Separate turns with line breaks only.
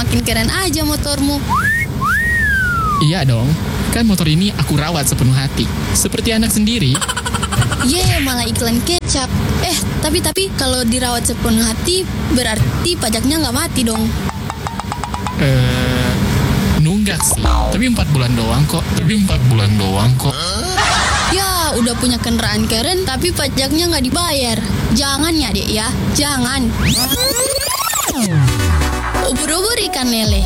makin keren aja motormu.
Iya dong, kan motor ini aku rawat sepenuh hati. Seperti anak sendiri.
Malah iklan kecap. Tapi kalau dirawat sepenuh hati, berarti pajaknya nggak mati dong.
Nunggak sih. Tapi 4 bulan doang kok.
Ya, udah punya kendaraan keren, tapi pajaknya nggak dibayar. Jangan ya, Dek ya. Jangan. Ubur-ubur ikan lele.